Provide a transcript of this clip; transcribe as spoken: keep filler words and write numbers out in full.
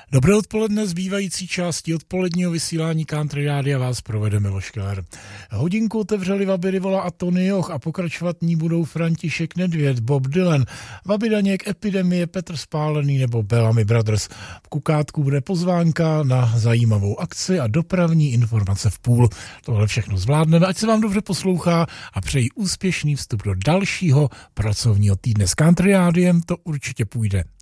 Dobré odpoledne, zbývající části odpoledního vysílání Country Rádia vás provede Miloš Keller. Hodinku otevřeli Vaby Rivola a Tony Joch a pokračovat ní budou František Nedvěd, Bob Dylan, Vaby Daněk, Epidemie, Petr Spálený nebo Bellamy Brothers. V Kukátku bude pozvánka na zajímavou akci a dopravní informace v půl. Tohle všechno zvládneme, ať se vám dobře poslouchá a přeji úspěšný vstup do dalšího pracovního týdne. S Country Rádiem to určitě půjde.